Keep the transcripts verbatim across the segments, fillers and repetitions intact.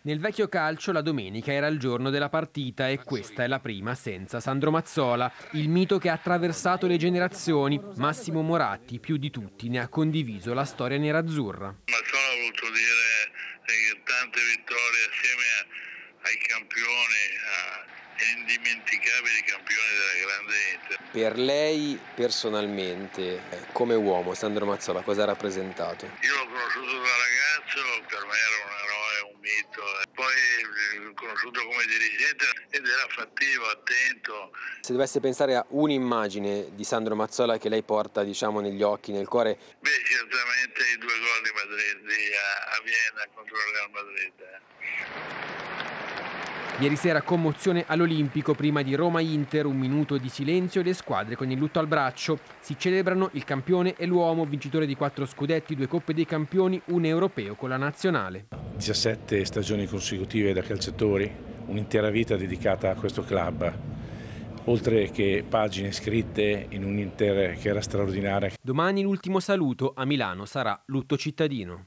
Nel vecchio calcio la domenica era il giorno della partita e questa è la prima senza Sandro Mazzola, il mito che ha attraversato le generazioni. Massimo Moratti, più di tutti, ne ha condiviso la storia nerazzurra. Mazzola ha voluto dire eh, tante vittorie assieme a, ai campioni, agli indimenticabili campioni della grande Inter. Per lei personalmente, come uomo, Sandro Mazzola cosa ha rappresentato? Io l'ho conosciuto da ragazzo, per me era un eroe, un mito. Poi l'ho conosciuto come dirigente ed era fattivo, attento. Se dovesse pensare a un'immagine di Sandro Mazzola che lei porta, diciamo, negli occhi, nel cuore. Beh, certamente i due gol di Madrid, di, a, a Vienna contro il Real Madrid. Eh. Ieri sera commozione all'Olimpico prima di Roma-Inter, un minuto di silenzio e le squadre con il lutto al braccio. Si celebrano il campione e l'uomo, vincitore di quattro scudetti, due Coppe dei Campioni, un europeo con la nazionale. diciassette stagioni consecutive da calciatori, un'intera vita dedicata a questo club, oltre che pagine scritte in un Inter che era straordinaria. Domani l'ultimo saluto, a Milano sarà lutto cittadino.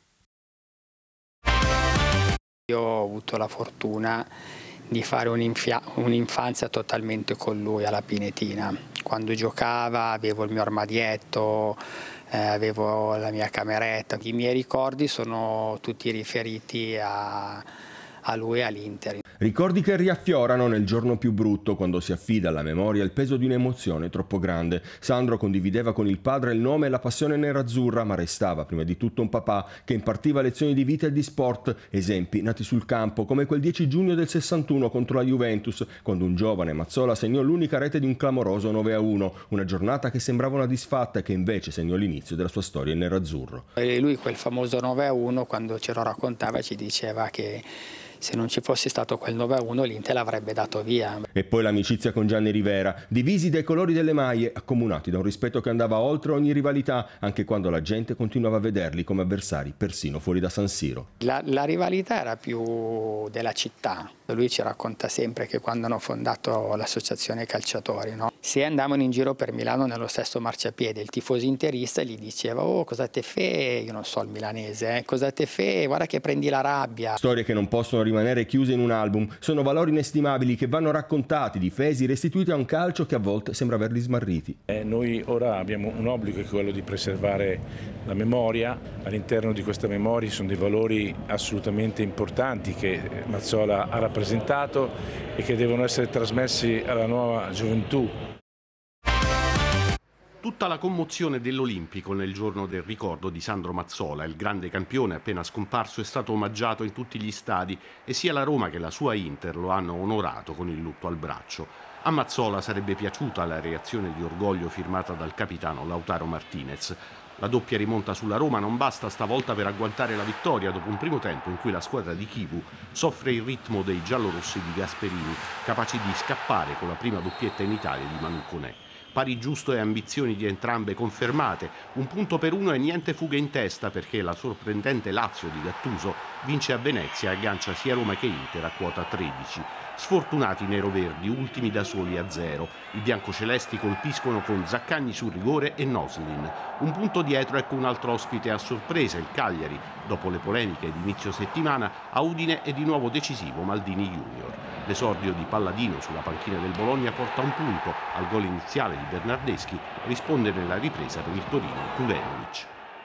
Io ho avuto la fortuna di fare un'infanzia totalmente con lui alla Pinetina. Quando giocava avevo il mio armadietto, eh, avevo la mia cameretta. I miei ricordi sono tutti riferiti a, a lui e all'Inter. Ricordi che riaffiorano nel giorno più brutto, quando si affida alla memoria il peso di un'emozione troppo grande. Sandro condivideva con il padre il nome e la passione nerazzurra, ma restava prima di tutto un papà che impartiva lezioni di vita e di sport, esempi nati sul campo, come quel dieci giugno del sessantuno contro la Juventus, quando un giovane Mazzola segnò l'unica rete di un clamoroso nove a uno, una giornata che sembrava una disfatta e che invece segnò l'inizio della sua storia in nerazzurro. E lui quel famoso nove a uno, quando ce lo raccontava, ci diceva che se non ci fosse stato quel nove a uno l'Inter l'avrebbe dato via. E poi l'amicizia con Gianni Rivera, divisi dai colori delle maglie, accomunati da un rispetto che andava oltre ogni rivalità, anche quando la gente continuava a vederli come avversari, persino fuori da San Siro. La, la rivalità era più della città. Lui ci racconta sempre che quando hanno fondato l'associazione calciatori, no? Se andavano in giro per Milano nello stesso marciapiede, il tifoso interista gli diceva: oh, cosa te fe? Io non so il milanese, eh? Cosa te fe? Guarda che prendi la rabbia. Storie che non possono rimanere chiuse in un album, sono valori inestimabili che vanno raccontati, difesi, restituiti a un calcio che a volte sembra averli smarriti. Eh, noi ora abbiamo un obbligo, che è quello di preservare la memoria. All'interno di questa memoria sono dei valori assolutamente importanti che Mazzola ha rappresentato presentato e che devono essere trasmessi alla nuova gioventù. Tutta la commozione dell'Olimpico nel giorno del ricordo di Sandro Mazzola, il grande campione appena scomparso, è stato omaggiato in tutti gli stadi e sia la Roma che la sua Inter lo hanno onorato con il lutto al braccio. A Mazzola sarebbe piaciuta la reazione di orgoglio firmata dal capitano Lautaro Martinez. La doppia rimonta sulla Roma non basta stavolta per agguantare la vittoria dopo un primo tempo in cui la squadra di Chivu soffre il ritmo dei giallorossi di Gasperini, capaci di scappare con la prima doppietta in Italia di Manu Koné. Pari giusto e ambizioni di entrambe confermate, un punto per uno e niente fughe in testa, perché la sorprendente Lazio di Gattuso vince a Venezia e aggancia sia Roma che Inter a quota tredici. Sfortunati i neroverdi, ultimi da soli a zero. I biancocelesti colpiscono con Zaccagni sul rigore e Noslin. Un punto dietro ecco un altro ospite a sorpresa, il Cagliari. Dopo le polemiche di inizio settimana, a Udine è di nuovo decisivo Maldini Junior. L'esordio di Palladino sulla panchina del Bologna porta un punto. Al gol iniziale di Bernardeschi risponde nella ripresa per il Torino Kulenovic.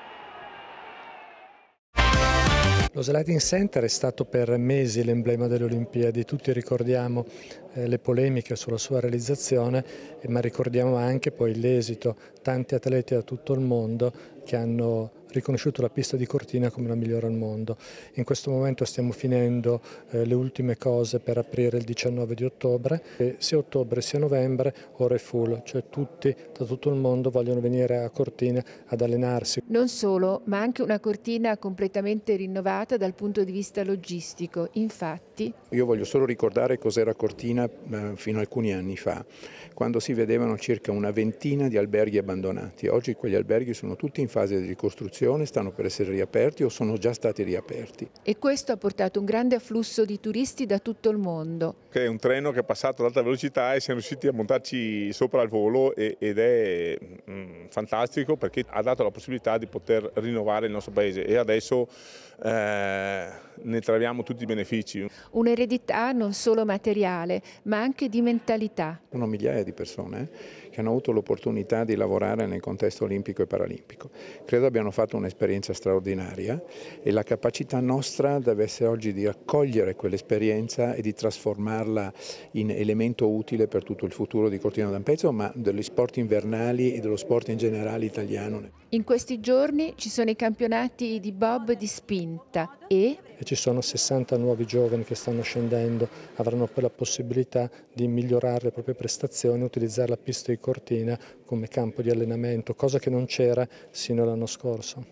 Lo Sliding Center è stato per mesi l'emblema delle Olimpiadi, tutti ricordiamo eh, le polemiche sulla sua realizzazione, eh, ma ricordiamo anche poi l'esito, tanti atleti da tutto il mondo che hanno riconosciuto la pista di Cortina come la migliore al mondo. In questo momento stiamo finendo eh, le ultime cose per aprire il diciannove di ottobre, e sia ottobre sia novembre ora è full, cioè tutti da tutto il mondo vogliono venire a Cortina ad allenarsi. Non solo, ma anche una Cortina completamente rinnovata dal punto di vista logistico. Infatti, io voglio solo ricordare cos'era Cortina eh, fino a alcuni anni fa, quando si vedevano circa una ventina di alberghi abbandonati. Oggi quegli alberghi sono tutti in fase di ricostruzione, stanno per essere riaperti o sono già stati riaperti. E questo ha portato un grande afflusso di turisti da tutto il mondo. È un treno che è passato ad alta velocità e siamo riusciti a montarci sopra al volo ed è mm, fantastico, perché ha dato la possibilità di poter rinnovare il nostro paese e adesso eh, ne traviamo tutti i benefici. Un'eredità non solo materiale, ma anche di mentalità. Sono migliaia di persone che hanno avuto l'opportunità di lavorare nel contesto olimpico e paralimpico. Credo abbiano fatto un'esperienza straordinaria e la capacità nostra deve essere oggi di accogliere quell'esperienza e di trasformarla in elemento utile per tutto il futuro di Cortina d'Ampezzo, ma degli sport invernali e dello sport in generale italiano. In questi giorni ci sono i campionati di bob di spinta e... e ci sono sessanta nuovi giovani che stanno scendendo, avranno poi la possibilità di migliorare le proprie prestazioni, utilizzare la pista di Cortina come campo di allenamento, cosa che non c'era sino all'anno scorso.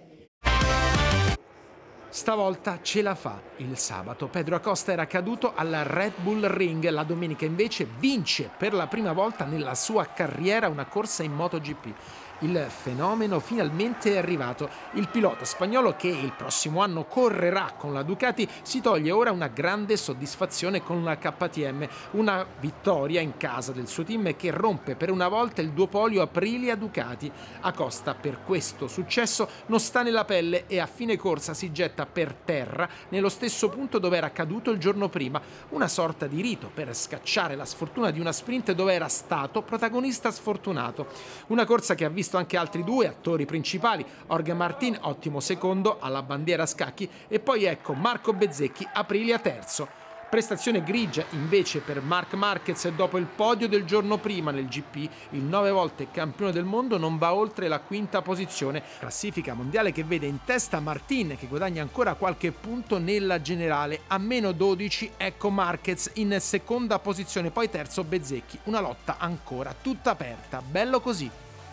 Stavolta ce la fa il sabato. Pedro Acosta era caduto al Red Bull Ring, la domenica invece vince per la prima volta nella sua carriera una corsa in MotoGP. Il fenomeno finalmente è arrivato. Il pilota spagnolo, che il prossimo anno correrà con la Ducati, si toglie ora una grande soddisfazione con la K T M, una vittoria in casa del suo team che rompe per una volta il duopolio Aprilia-Ducati. Acosta per questo successo non sta nella pelle e a fine corsa si getta per terra nello stesso punto dove era caduto il giorno prima, una sorta di rito per scacciare la sfortuna di una sprint dove era stato protagonista sfortunato. Una corsa che ha visto anche altri due attori principali, Jorge Martin ottimo secondo alla bandiera a scacchi e poi ecco Marco Bezzecchi Aprilia terzo. Prestazione grigia invece per Marc Marquez dopo il podio del giorno prima nel G P, il nove volte campione del mondo non va oltre la quinta posizione, classifica mondiale che vede in testa Martin che guadagna ancora qualche punto nella generale, a meno dodici ecco Marquez in seconda posizione, poi terzo Bezzecchi, una lotta ancora tutta aperta, bello così.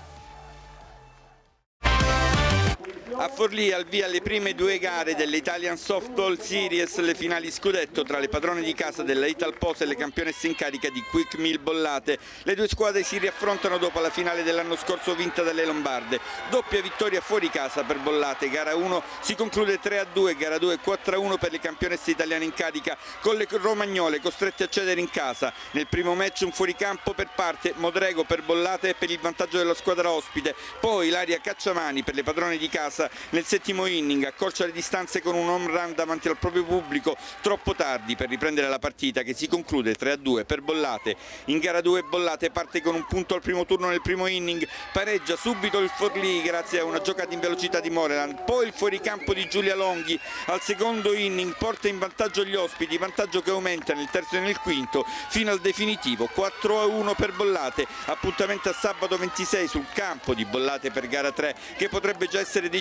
A Forlì al via le prime due gare dell'Italian Softball Series, le finali scudetto tra le padrone di casa della Italpos e le campionesse in carica di Quick Mill Bollate. Le due squadre si riaffrontano dopo la finale dell'anno scorso vinta dalle Lombarde. Doppia vittoria fuori casa per Bollate, gara uno si conclude tre a due, gara due quattro a uno per le campionesse italiane in carica, con le romagnole costrette a cedere in casa. Nel primo match un fuoricampo per parte, Modrego per Bollate per il vantaggio della squadra ospite, poi Ilaria Cacciamani per le padrone di casa nel settimo inning, accorcia le distanze con un home run davanti al proprio pubblico troppo tardi per riprendere la partita che si conclude tre a due per Bollate. In gara due Bollate parte con un punto al primo turno nel primo inning, pareggia subito il Forlì grazie a una giocata in velocità di Moreland, poi il fuoricampo di Giulia Longhi al secondo inning porta in vantaggio gli ospiti, vantaggio che aumenta nel terzo e nel quinto fino al definitivo quattro a uno per Bollate. Appuntamento a sabato ventisei sul campo di Bollate per gara tre che potrebbe già essere decisivo